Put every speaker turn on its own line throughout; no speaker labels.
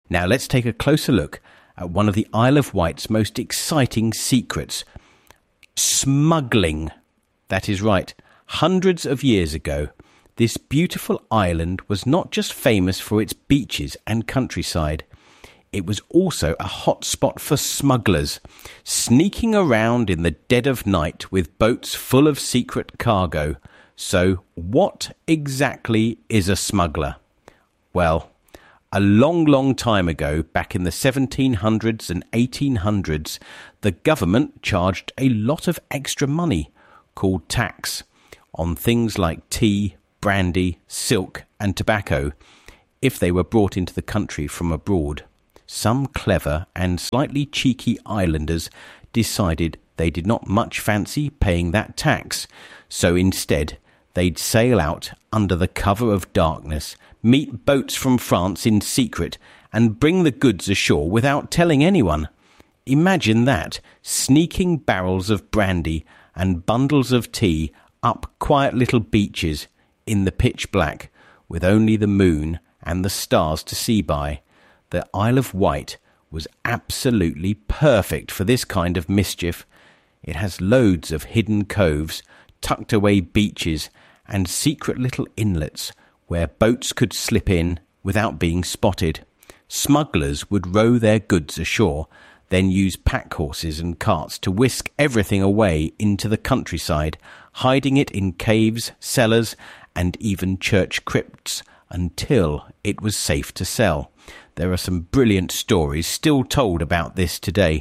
Now let's take a closer look at one of the Isle of Wight's most exciting secrets. Smuggling. That is right. Hundreds of years ago, this beautiful island was not just famous for its beaches and countryside. It was also a hot spot for smugglers, sneaking around in the dead of night with boats full of secret cargo. So, what exactly is a smuggler? Well, a long time ago, back in the 1700s and 1800s, the government charged a lot of extra money, called tax, on things like tea, brandy, silk and tobacco, if they were brought into the country from abroad. Some clever and slightly cheeky islanders decided they did not much fancy paying that tax, so instead they'd sail out under the cover of darkness, meet boats from France in secret, and bring the goods ashore without telling anyone. Imagine that, sneaking barrels of brandy and bundles of tea up quiet little beaches in the pitch black, with only the moon and the stars to see by. The Isle of Wight was absolutely perfect for this kind of mischief. It has loads of hidden coves, tucked away beaches, and secret little inlets where boats could slip in without being spotted. Smugglers would row their goods ashore, then use pack horses and carts to whisk everything away into the countryside, hiding it in caves, cellars, and even church crypts until it was safe to sell. There are some brilliant stories still told about this today.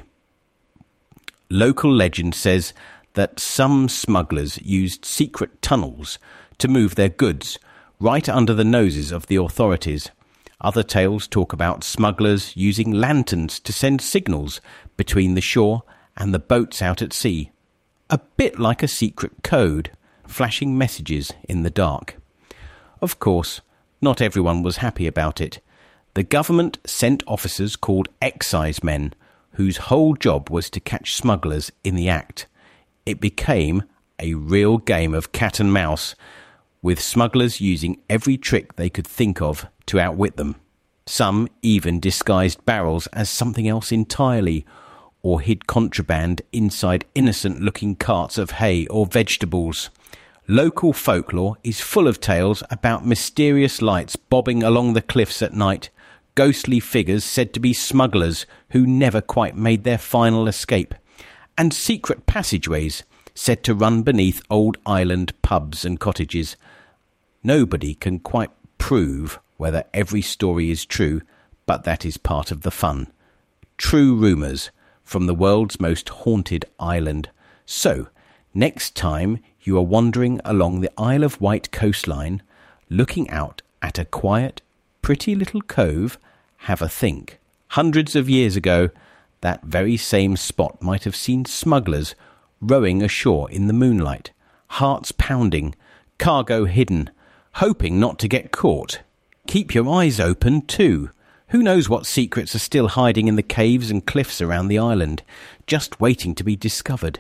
Local legend says that some smugglers used secret tunnels to move their goods right under the noses of the authorities. Other tales talk about smugglers using lanterns to send signals between the shore and the boats out at sea. A bit like a secret code, flashing messages in the dark. Of course, not everyone was happy about it. The government sent officers called excisemen, whose whole job was to catch smugglers in the act. It became a real game of cat and mouse, with smugglers using every trick they could think of to outwit them. Some even disguised barrels as something else entirely, or hid contraband inside innocent-looking carts of hay or vegetables. Local folklore is full of tales about mysterious lights bobbing along the cliffs at night, ghostly figures said to be smugglers who never quite made their final escape, and secret passageways said to run beneath old island pubs and cottages. Nobody can quite prove whether every story is true, but that is part of the fun. True rumours from the world's most haunted island. So, next time you are wandering along the Isle of Wight coastline, looking out at a quiet, pretty little cove, have a think. Hundreds of years ago, that very same spot might have seen smugglers rowing ashore in the moonlight, hearts pounding, cargo hidden, hoping not to get caught. Keep your eyes open too. Who knows what secrets are still hiding in the caves and cliffs around the island, just waiting to be discovered.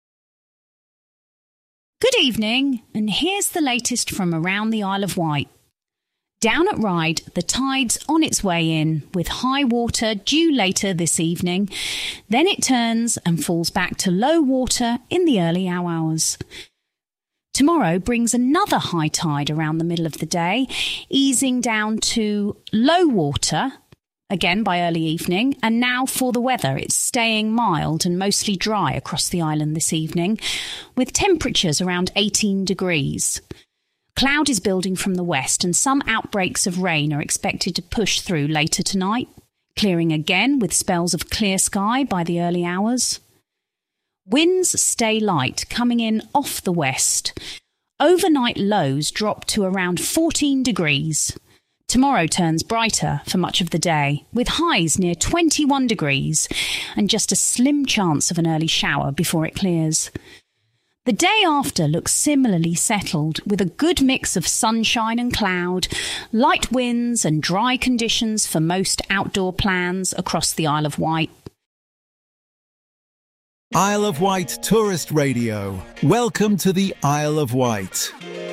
Good evening, and here's the latest from around the Isle of Wight. Down at Ryde, the tide's on its way in, with high water due later this evening. Then it turns and falls back to low water in the early hours. Tomorrow brings another high tide around the middle of the day, easing down to low water, again by early evening. And now for the weather, it's staying mild and mostly dry across the island this evening, with temperatures around 18 degrees. Cloud is building from the west and some outbreaks of rain are expected to push through later tonight, clearing again with spells of clear sky by the early hours. Winds stay light, coming in off the west. Overnight lows drop to around 14 degrees. Tomorrow turns brighter for much of the day, with highs near 21 degrees and just a slim chance of an early shower before it clears. The day after looks similarly settled, with a good mix of sunshine and cloud, light winds and dry conditions for most outdoor plans across the Isle of Wight.
Isle of Wight Tourist Radio. Welcome to the Isle of Wight.